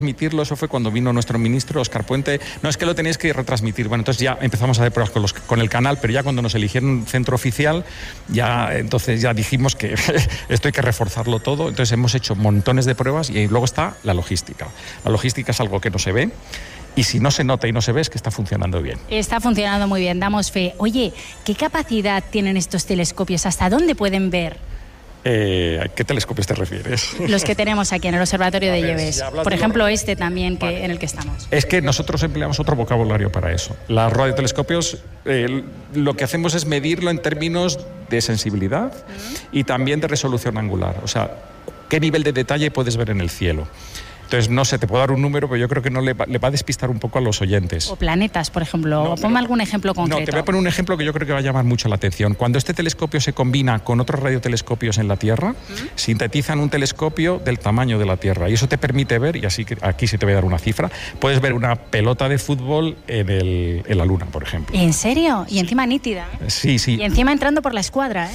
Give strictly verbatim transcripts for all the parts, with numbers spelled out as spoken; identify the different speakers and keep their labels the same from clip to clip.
Speaker 1: Transmitirlo, eso fue cuando vino nuestro ministro Óscar Puente. No, es que lo tenéis que retransmitir. Bueno, entonces ya empezamos a hacer pruebas con, los, con el canal, pero ya cuando nos eligieron centro oficial, ya entonces ya dijimos que esto hay que reforzarlo todo. Entonces hemos hecho montones de pruebas y luego está la logística. La logística es algo que no se ve. Y si no se nota y no se ve, es que está funcionando bien.
Speaker 2: Está funcionando muy bien, damos fe. Oye, ¿qué capacidad tienen estos telescopios? ¿Hasta dónde pueden ver?
Speaker 1: Eh, ¿A qué telescopios te refieres?
Speaker 2: Los que tenemos aquí en el Observatorio de
Speaker 1: ver,
Speaker 2: Lleves.
Speaker 1: Si
Speaker 2: Por ejemplo,
Speaker 1: de...
Speaker 2: este también que,
Speaker 1: vale.
Speaker 2: en el que estamos.
Speaker 1: Es que nosotros empleamos otro vocabulario para eso. Los radiotelescopios, eh, lo que hacemos es medirlo en términos de sensibilidad uh-huh. y también de resolución angular. O sea, qué nivel de detalle puedes ver en el cielo. Entonces, no sé, te puedo dar un número, pero yo creo que no le va, le va a despistar un poco a los oyentes.
Speaker 2: O planetas, por ejemplo. No, Ponme algún ejemplo concreto.
Speaker 1: No, te voy a poner un ejemplo que yo creo que va a llamar mucho la atención. Cuando este telescopio se combina con otros radiotelescopios en la Tierra, ¿Mm? sintetizan un telescopio del tamaño de la Tierra. Y eso te permite ver, y así que aquí sí te voy a dar una cifra, puedes ver una pelota de fútbol en, el, en la Luna, por ejemplo.
Speaker 2: ¿En serio? Y encima nítida, ¿eh?
Speaker 1: Sí, sí.
Speaker 2: Y encima entrando por la escuadra, ¿eh?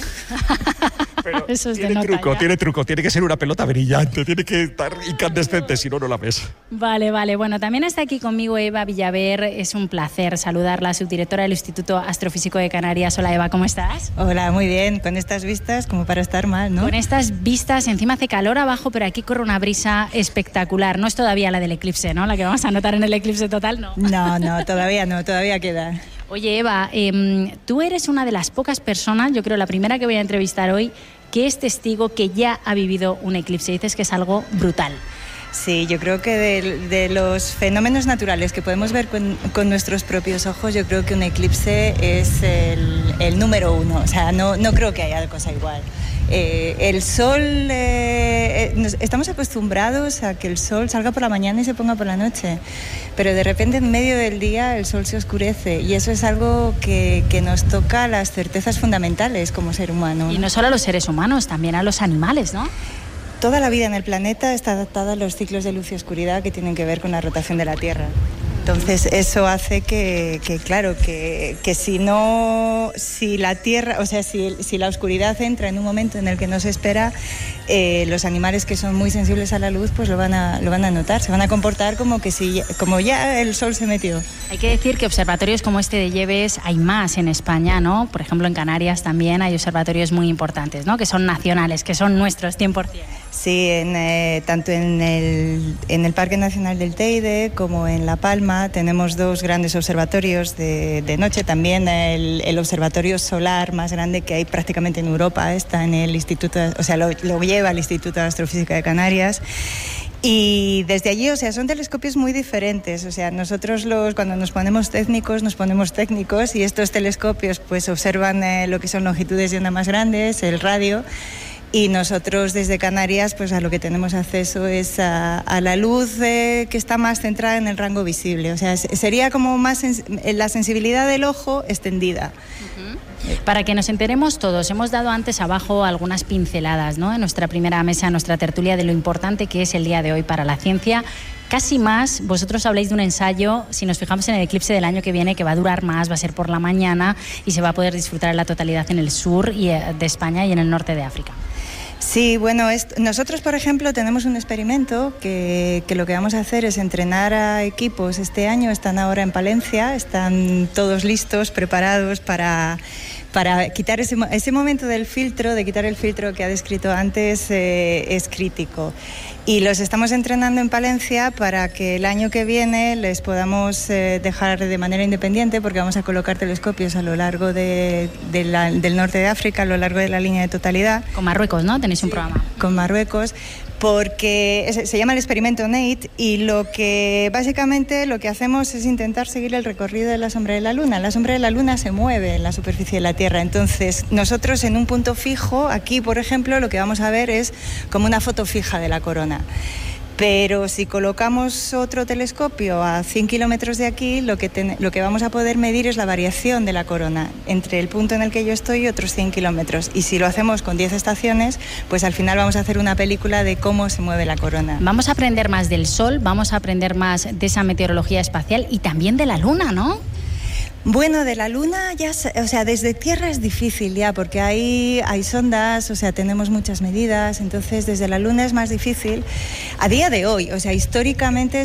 Speaker 1: Pero
Speaker 2: eso es
Speaker 1: tiene
Speaker 2: de
Speaker 1: truco,
Speaker 2: nota,
Speaker 1: tiene truco. Tiene que ser una pelota brillante, tiene que estar incandescente, si no, no la ves.
Speaker 2: Vale, vale. Bueno, también está aquí conmigo Eva Villaver. Es un placer saludarla, subdirectora del Instituto Astrofísico de Canarias. Hola, Eva, ¿cómo estás?
Speaker 3: Hola, muy bien. Con estas vistas, como para estar mal, ¿no?
Speaker 2: Con estas vistas, encima hace calor abajo, pero aquí corre una brisa espectacular. No es todavía la del eclipse, ¿no? La que vamos a notar en el eclipse total, ¿no?
Speaker 3: No, no, todavía no, todavía queda.
Speaker 2: Oye, Eva, eh, tú eres una de las pocas personas, yo creo la primera que voy a entrevistar hoy, que es testigo que ya ha vivido un eclipse. Dices que es algo brutal.
Speaker 3: Sí, yo creo que de, de los fenómenos naturales que podemos ver con, con nuestros propios ojos, yo creo que un eclipse es el, el número uno. O sea, no, no creo que haya cosa igual. Eh, el sol, eh, nos, estamos acostumbrados a que el sol salga por la mañana y se ponga por la noche, pero de repente en medio del día el sol se oscurece y eso es algo que, que nos toca las certezas fundamentales como ser humano.
Speaker 2: Y no solo a los seres humanos, también a los animales, ¿no?
Speaker 3: Toda la vida en el planeta está adaptada a los ciclos de luz y oscuridad que tienen que ver con la rotación de la Tierra. Entonces eso hace que, que claro, que, que si no, si la Tierra, o sea, si, si la oscuridad entra en un momento en el que no se espera, eh, los animales que son muy sensibles a la luz, pues lo van a, lo van a notar, se van a comportar como que si, como ya el sol se metió.
Speaker 2: Hay que decir que observatorios como este de Lleves hay más en España, ¿no? Por ejemplo, en Canarias también hay observatorios muy importantes, ¿no? Que son nacionales, que son nuestros cien por cien.
Speaker 3: Sí, en, eh, tanto en el, en el Parque Nacional del Teide como en La Palma tenemos dos grandes observatorios de, de noche. También el, el observatorio solar más grande que hay prácticamente en Europa está en el Instituto, o sea, lo, lo lleva el Instituto de Astrofísica de Canarias. Y desde allí, o sea, son telescopios muy diferentes. O sea, nosotros los, cuando nos ponemos técnicos, nos ponemos técnicos y estos telescopios pues observan eh, lo que son longitudes de onda más grandes, el radio. Y nosotros desde Canarias pues a lo que tenemos acceso es a, a la luz eh, que está más centrada en el rango visible. O sea, sería como más sens- la sensibilidad del ojo extendida.
Speaker 2: Uh-huh. Para que nos enteremos todos, hemos dado antes abajo algunas pinceladas, ¿no? En nuestra primera mesa, en nuestra tertulia, de lo importante que es el día de hoy para la ciencia. Casi más, vosotros habláis de un ensayo, si nos fijamos en el eclipse del año que viene, que va a durar más, va a ser por la mañana y se va a poder disfrutar en la totalidad en el sur de España y en el norte de África.
Speaker 3: Sí, bueno, es, nosotros, por ejemplo, tenemos un experimento que, que lo que vamos a hacer es entrenar a equipos este año, están ahora en Palencia, están todos listos, preparados para... para quitar ese, ese momento del filtro, de quitar el filtro que ha descrito antes, eh, es crítico. Y los estamos entrenando en Palencia para que el año que viene les podamos eh, dejar de manera independiente, porque vamos a colocar telescopios a lo largo de, de la, del norte de África, a lo largo de la línea de totalidad.
Speaker 2: Con Marruecos, ¿no? Tenéis un programa.
Speaker 3: Con Marruecos. Porque se llama el experimento NATE y lo que básicamente lo que hacemos es intentar seguir el recorrido de la sombra de la Luna. La sombra de la Luna se mueve en la superficie de la Tierra, entonces nosotros en un punto fijo, aquí por ejemplo, lo que vamos a ver es como una foto fija de la corona. Pero si colocamos otro telescopio a cien kilómetros de aquí, lo que, ten, lo que vamos a poder medir es la variación de la corona entre el punto en el que yo estoy y otros cien kilómetros. Y si lo hacemos con diez estaciones, pues al final vamos a hacer una película de cómo se mueve la corona.
Speaker 2: Vamos a aprender más del Sol, vamos a aprender más de esa meteorología espacial y también de la Luna, ¿no?
Speaker 3: Bueno, de la Luna ya, o sea, desde Tierra es difícil ya, porque hay, hay sondas, o sea, tenemos muchas medidas, entonces desde la Luna es más difícil. A día de hoy, o sea, históricamente